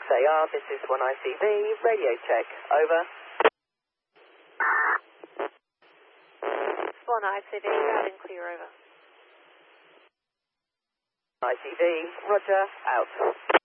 They are. This is 1ICV. Radio check. Over. 1ICV, loud and clear, over. ICV, roger, out.